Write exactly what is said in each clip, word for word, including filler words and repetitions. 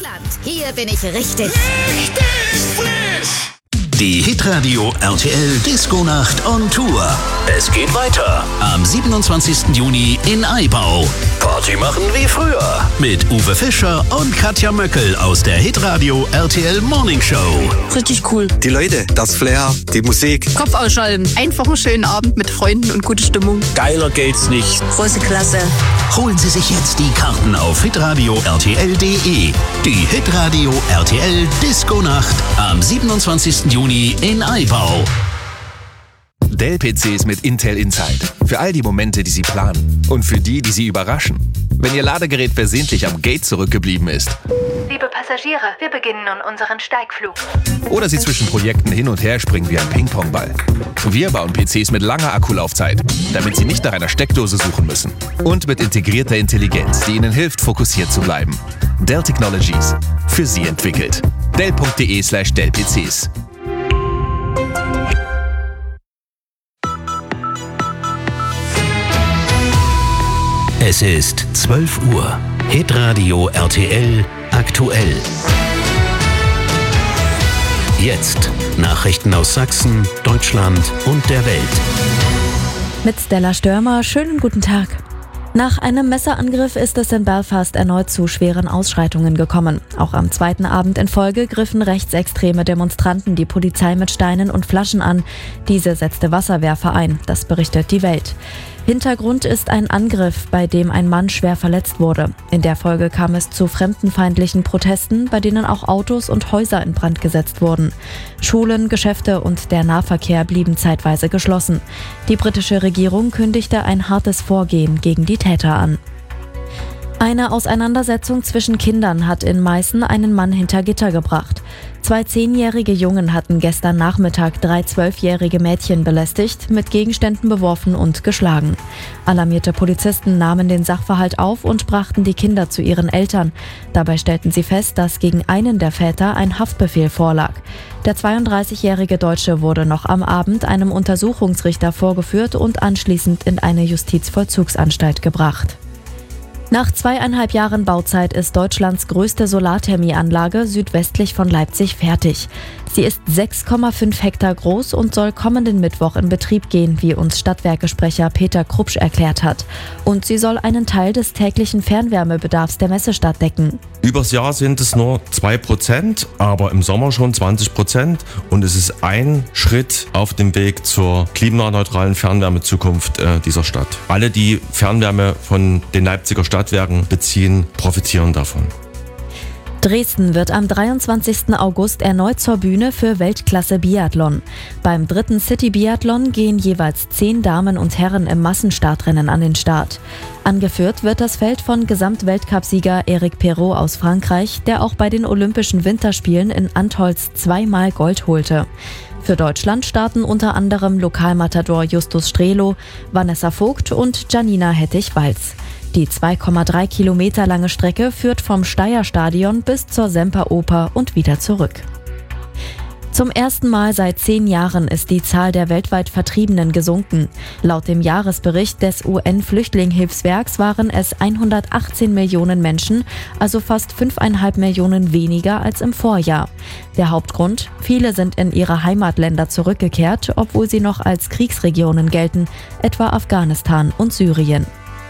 Deutschland, hier bin ich richtig. Richtig frisch! Die Hitradio R T L Disco-Nacht on Tour. Es geht weiter am siebenundzwanzigsten Juni in Aibau. Party machen wie früher mit Uwe Fischer und Katja Möckel aus der Hitradio R T L Morning Show. Richtig cool. Die Leute, das Flair, die Musik. Kopf ausschalten. Einfach einen schönen Abend mit Freunden und gute Stimmung. Geiler geht's nicht. Große Klasse. Holen Sie sich jetzt die Karten auf hitradio r t l punkt d e. Die Hitradio R T L Disco-Nacht am siebenundzwanzigsten Juni in Aibau. Dell-P Cs mit Intel Inside. Für all die Momente, die Sie planen. Und für die, die Sie überraschen. Wenn Ihr Ladegerät versehentlich am Gate zurückgeblieben ist. Liebe Passagiere, wir beginnen nun unseren Steigflug. Oder Sie zwischen Projekten hin und her springen wie ein Ping-Pong-Ball. Wir bauen P Cs mit langer Akkulaufzeit, damit Sie nicht nach einer Steckdose suchen müssen. Und mit integrierter Intelligenz, die Ihnen hilft, fokussiert zu bleiben. Dell Technologies. Für Sie entwickelt. dell punkt d e slash dell p c s. Es ist zwölf Uhr. Hitradio R T L aktuell. Jetzt Nachrichten aus Sachsen, Deutschland und der Welt. Mit Stella Störmer, schönen guten Tag. Nach einem Messerangriff ist es in Belfast erneut zu schweren Ausschreitungen gekommen. Auch am zweiten Abend in Folge griffen rechtsextreme Demonstranten die Polizei mit Steinen und Flaschen an. Diese setzte Wasserwerfer ein, das berichtet die Welt. Hintergrund ist ein Angriff, bei dem ein Mann schwer verletzt wurde. In der Folge kam es zu fremdenfeindlichen Protesten, bei denen auch Autos und Häuser in Brand gesetzt wurden. Schulen, Geschäfte und der Nahverkehr blieben zeitweise geschlossen. Die britische Regierung kündigte ein hartes Vorgehen gegen die Täter an. Eine Auseinandersetzung zwischen Kindern hat in Meißen einen Mann hinter Gitter gebracht. Zwei zehnjährige Jungen hatten gestern Nachmittag drei zwölfjährige Mädchen belästigt, mit Gegenständen beworfen und geschlagen. Alarmierte Polizisten nahmen den Sachverhalt auf und brachten die Kinder zu ihren Eltern. Dabei stellten sie fest, dass gegen einen der Väter ein Haftbefehl vorlag. Der zweiunddreißigjährige Deutsche wurde noch am Abend einem Untersuchungsrichter vorgeführt und anschließend in eine Justizvollzugsanstalt gebracht. Nach zweieinhalb Jahren Bauzeit ist Deutschlands größte Solarthermieanlage südwestlich von Leipzig fertig. Sie ist sechs Komma fünf Hektar groß und soll kommenden Mittwoch in Betrieb gehen, wie uns Stadtwerkesprecher Peter Krupsch erklärt hat. Und sie soll einen Teil des täglichen Fernwärmebedarfs der Messestadt decken. Übers Jahr sind es nur zwei Prozent, aber im Sommer schon zwanzig Prozent. Und es ist ein Schritt auf dem Weg zur klimaneutralen Fernwärmezukunft äh, dieser Stadt. Alle, die Fernwärme von den Leipziger Stadtwerken beziehen, profitieren davon. Dresden wird am dreiundzwanzigsten August erneut zur Bühne für Weltklasse-Biathlon. Beim dritten City-Biathlon gehen jeweils zehn Damen und Herren im Massenstartrennen an den Start. Angeführt wird das Feld von Gesamtweltcupsieger Eric Perrault aus Frankreich, der auch bei den Olympischen Winterspielen in Antholz zweimal Gold holte. Für Deutschland starten unter anderem Lokalmatador Justus Strelo, Vanessa Vogt und Janina Hettich-Walz. Die zwei Komma drei Kilometer lange Strecke führt vom Steyrstadion bis zur Semperoper und wieder zurück. Zum ersten Mal seit zehn Jahren ist die Zahl der weltweit Vertriebenen gesunken. Laut dem Jahresbericht des U N-Flüchtlingshilfswerks waren es hundertachtzehn Millionen Menschen, also fast fünf Komma fünf Millionen weniger als im Vorjahr. Der Hauptgrund? Viele sind in ihre Heimatländer zurückgekehrt, obwohl sie noch als Kriegsregionen gelten, etwa Afghanistan und Syrien.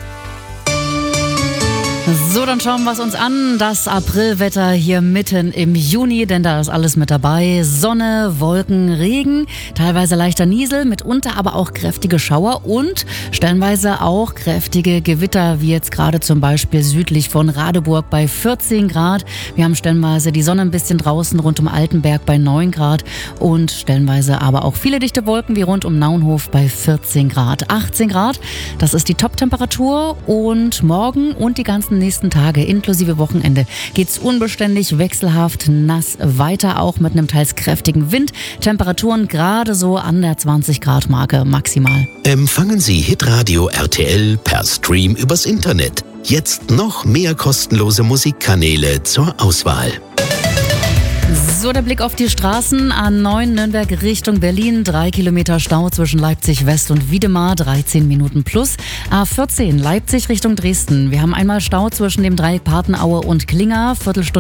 So, dann schauen wir es uns an. Das Aprilwetter hier mitten im Juni, denn da ist alles mit dabei. Sonne, Wolken, Regen, teilweise leichter Niesel, mitunter aber auch kräftige Schauer und stellenweise auch kräftige Gewitter, wie jetzt gerade zum Beispiel südlich von Radeburg bei vierzehn Grad. Wir haben stellenweise die Sonne ein bisschen draußen rund um Altenberg bei neun Grad und stellenweise aber auch viele dichte Wolken wie rund um Naunhof bei vierzehn Grad. achtzehn Grad, das ist die Top-Temperatur und morgen und die ganzen nächsten Tage inklusive Wochenende geht's unbeständig, wechselhaft, nass weiter, auch mit einem teils kräftigen Wind. Temperaturen gerade so an der zwanzig Grad Marke maximal. Empfangen Sie Hitradio R T L per Stream übers Internet. Jetzt noch mehr kostenlose Musikkanäle zur Auswahl. So, der Blick auf die Straßen. A neun Nürnberg Richtung Berlin. Drei Kilometer Stau zwischen Leipzig West und Wiedemar. dreizehn Minuten plus. A vierzehn Leipzig Richtung Dresden. Wir haben einmal Stau zwischen dem Dreieck Partenaue und Klinger. Viertelstunde